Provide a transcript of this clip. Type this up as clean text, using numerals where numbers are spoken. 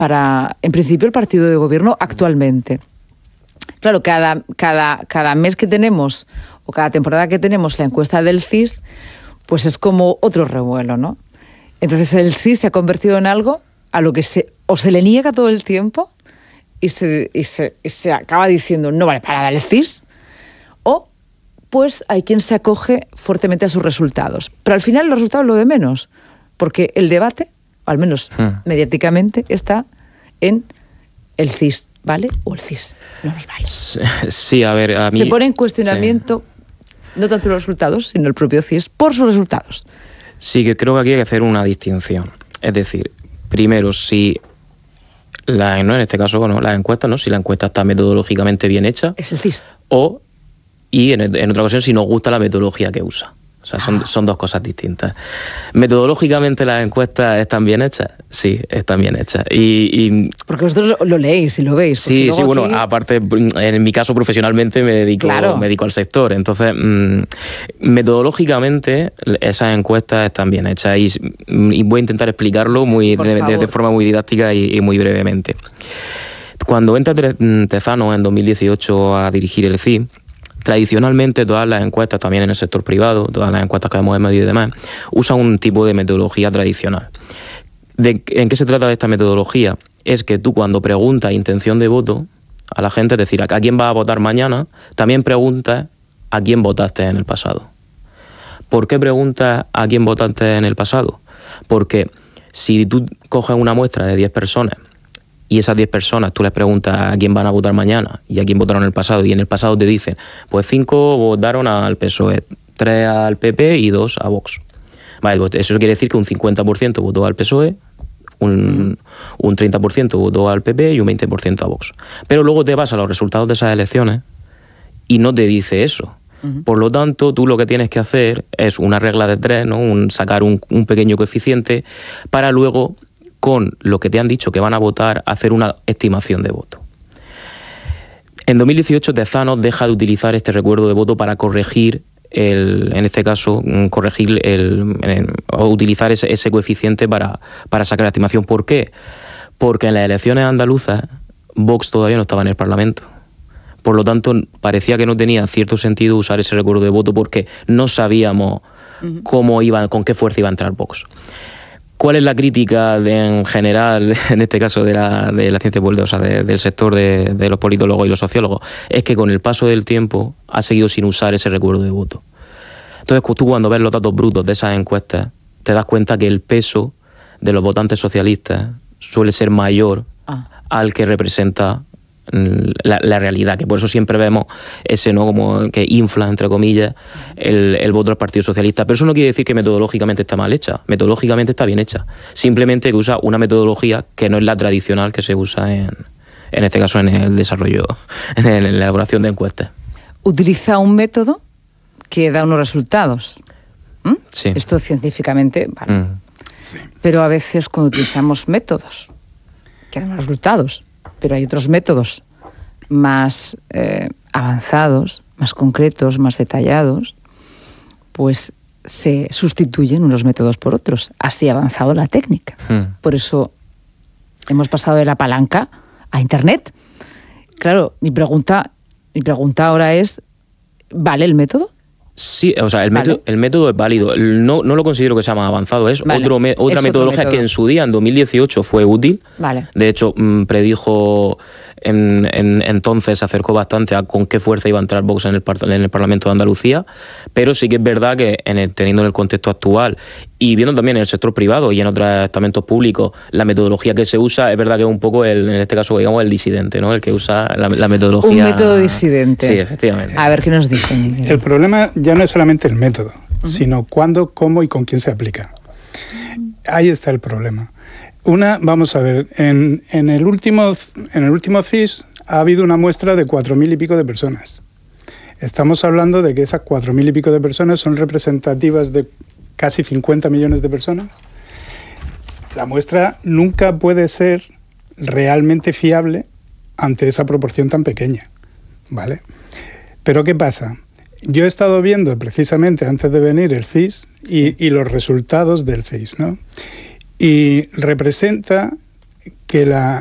en principio, el partido de gobierno actualmente. Claro, cada mes que tenemos, o cada temporada que tenemos la encuesta del CIS, pues es como otro revuelo, ¿no? Entonces el CIS se ha convertido en algo a lo que se le niega todo el tiempo y se acaba diciendo no vale para dar el CIS, o pues hay quien se acoge fuertemente a sus resultados. Pero al final los resultados lo de menos, porque el debate, al menos mediáticamente, está en el CIS, ¿vale? O el CIS no nos vale. Sí, a ver, a mí... Se pone en cuestionamiento no tanto los resultados, sino el propio CIS por sus resultados. Sí, que creo que aquí hay que hacer una distinción. Es decir, primero, si en este caso, bueno, las encuestas, ¿no? Si la encuesta está metodológicamente bien hecha. Es el CIS. Y en otra ocasión, si nos gusta la metodología que usa. O sea, son dos cosas distintas. ¿Metodológicamente las encuestas están bien hechas? Sí, están bien hechas. Porque vosotros lo leéis y lo veis. Sí, bueno, aquí... aparte, en mi caso profesionalmente me dedico al sector. Entonces, metodológicamente esas encuestas están bien hechas y voy a intentar explicarlo de forma muy didáctica y muy brevemente. Cuando entra Tezanos en 2018 a dirigir el CIS, tradicionalmente todas las encuestas, también en el sector privado, todas las encuestas que vemos en medios y demás, usan un tipo de metodología tradicional. ¿En qué se trata de esta metodología? Es que tú cuando preguntas intención de voto a la gente, es decir, a quién vas a votar mañana, también preguntas a quién votaste en el pasado. ¿Por qué preguntas a quién votaste en el pasado? Porque si tú coges una muestra de 10 personas y esas 10 personas tú les preguntas a quién van a votar mañana y a quién votaron en el pasado, y en el pasado te dicen, pues 5 votaron al PSOE, 3 al PP y 2 a Vox. Vale, eso quiere decir que un 50% votó al PSOE, un 30% votó al PP y un 20% a Vox. Pero luego te vas a los resultados de esas elecciones y no te dice eso. Por lo tanto, tú lo que tienes que hacer es una regla de 3, ¿no? Sacar un pequeño coeficiente para luego, con lo que te han dicho que van a votar, hacer una estimación de voto. En 2018 Tezanos deja de utilizar este recuerdo de voto para corregir, o utilizar ese coeficiente para sacar la estimación. ¿Por qué? Porque en las elecciones andaluzas Vox todavía no estaba en el Parlamento. Por lo tanto, parecía que no tenía cierto sentido usar ese recuerdo de voto porque no sabíamos con qué fuerza iba a entrar Vox. ¿Cuál es la crítica en general, en este caso de la ciencia política, o sea, del sector de los politólogos y los sociólogos? Es que con el paso del tiempo ha seguido sin usar ese recuerdo de voto. Entonces, tú cuando ves los datos brutos de esas encuestas, te das cuenta que el peso de los votantes socialistas suele ser mayor al que representa la realidad, que por eso siempre vemos ese, ¿no?, como que infla, entre comillas, el voto del Partido Socialista. Pero eso no quiere decir que metodológicamente está mal hecha. Metodológicamente está bien hecha. Simplemente que usa una metodología que no es la tradicional que se usa en este caso en el desarrollo, en la elaboración de encuestas. Utiliza un método que da unos resultados. Sí. Esto científicamente, vale. Sí. Pero a veces cuando utilizamos métodos que dan resultados, pero hay otros métodos más avanzados, más concretos, más detallados, pues se sustituyen unos métodos por otros. Así ha avanzado la técnica. Por eso hemos pasado de la palanca a Internet. Claro, mi pregunta ahora es, ¿vale el método? Sí, o sea, el método es válido. No lo considero que sea más avanzado. Es otra metodología que en su día, en 2018, fue útil. Vale. De hecho, predijo entonces, se acercó bastante a con qué fuerza iba a entrar Vox en el Parlamento de Andalucía. Pero sí que es verdad que teniendo en el contexto actual y viendo también en el sector privado y en otros estamentos públicos, la metodología que se usa, es verdad que es un poco, en este caso, digamos, el disidente, ¿no? El que usa la metodología. Un método disidente. Sí, efectivamente. A ver qué nos dicen. El problema ya no es solamente el método, sino cuándo, cómo y con quién se aplica. Ahí está el problema. Vamos a ver, en el último CIS ha habido una muestra de 4.000 y pico de personas. Estamos hablando de que esas 4.000 y pico de personas son representativas de casi 50 millones de personas. La muestra nunca puede ser realmente fiable ante esa proporción tan pequeña, ¿vale? Pero ¿qué pasa? Yo he estado viendo precisamente antes de venir el CIS y los resultados del CIS, ¿no? Y representa que